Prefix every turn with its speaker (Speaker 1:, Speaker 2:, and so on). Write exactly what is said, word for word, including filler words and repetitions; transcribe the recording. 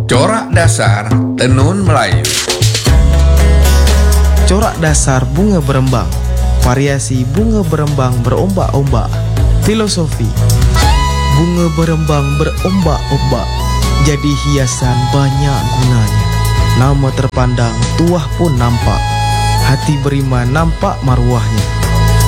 Speaker 1: Corak dasar tenun Melayu.
Speaker 2: Corak dasar bunga berembang, variasi bunga berembang berombak-ombak. Filosofi: bunga berembang berombak-ombak, jadi hiasan banyak gunanya. Nama terpandang tuah pun nampak, hati beriman nampak maruahnya.